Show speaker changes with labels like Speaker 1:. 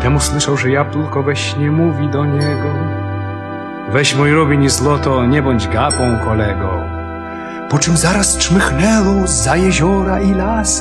Speaker 1: Temu słyszał, że jabłko we śnie mówi do niego: weź mój rubin i złoto, nie bądź gapą, kolego. Po czym zaraz czmychnęło za jeziora i lasy